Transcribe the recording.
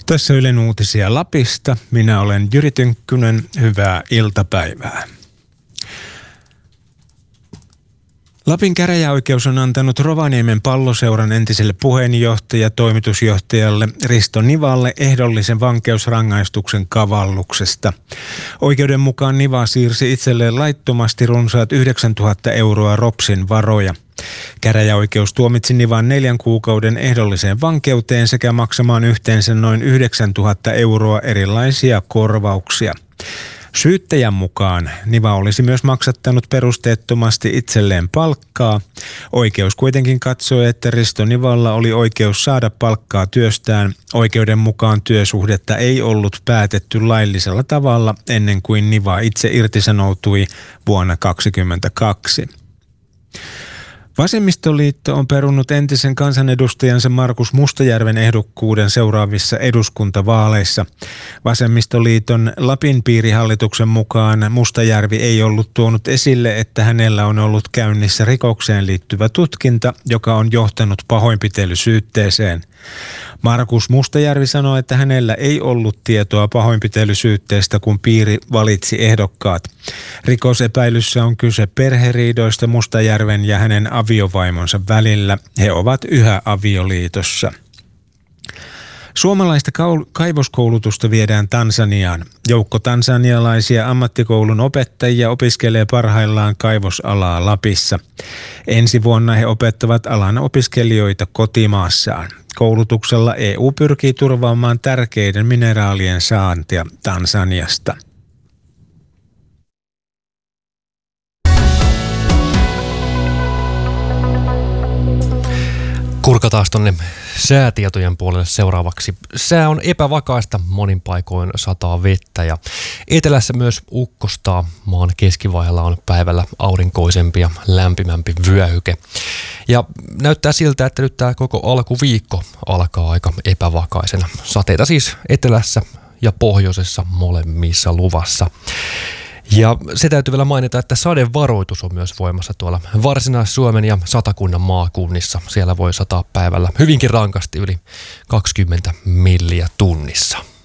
Tässä Ylen uutisia Lapista. Minä olen Jyri Tynkkynen. Hyvää iltapäivää. Lapin käräjäoikeus on antanut Rovaniemen Palloseuran entiselle puheenjohtaja- toimitusjohtajalle Risto Nivalle ehdollisen vankeusrangaistuksen kavalluksesta. Oikeuden mukaan Niva siirsi itselleen laittomasti runsaat 9 000 euroa Ropsin varoja. Käräjäoikeus tuomitsi Nivan 4 kuukauden ehdolliseen vankeuteen sekä maksamaan yhteensä noin 9 000 euroa erilaisia korvauksia. Syyttäjän mukaan Niva olisi myös maksattanut perusteettomasti itselleen palkkaa. Oikeus kuitenkin katsoi, että Risto Nivalla oli oikeus saada palkkaa työstään. Oikeuden mukaan työsuhdetta ei ollut päätetty laillisella tavalla ennen kuin Niva itse irtisanoutui vuonna 2022. Vasemmistoliitto on perunut entisen kansanedustajansa Markus Mustajärven ehdokkuuden seuraavissa eduskuntavaaleissa. Vasemmistoliiton Lapin piirihallituksen mukaan Mustajärvi ei ollut tuonut esille, että hänellä on ollut käynnissä rikokseen liittyvä tutkinta, joka on johtanut pahoinpitelysyytteeseen. Markus Mustajärvi sanoi, että hänellä ei ollut tietoa pahoinpitelysyytteestä, kun piiri valitsi ehdokkaat. Rikosepäilyssä on kyse perheriidoista Mustajärven ja hänen aviovaimonsa välillä. He ovat yhä avioliitossa. Suomalaista kaivoskoulutusta viedään Tansaniaan. Joukko tansanialaisia ammattikoulun opettajia opiskelee parhaillaan kaivosalaa Lapissa. Ensi vuonna he opettavat alan opiskelijoita kotimaassaan. Koulutuksella EU pyrkii turvaamaan tärkeiden mineraalien saantia Tansaniasta. Kurkataan tonne säätietojen puolelle seuraavaksi. Sää on epävakaista, monin paikoin sataa vettä ja etelässä myös ukkostaa. Maan keskivaiheella on päivällä aurinkoisempi ja lämpimämpi vyöhyke. Ja näyttää siltä, että nyt tämä koko alkuviikko alkaa aika epävakaisena. Sateita siis etelässä ja pohjoisessa molemmissa luvassa. Ja se täytyy vielä mainita, että sadevaroitus on myös voimassa tuolla Varsinais-Suomen ja Satakunnan maakunnissa. Siellä voi sataa päivällä hyvinkin rankasti yli 20 milliä tunnissa.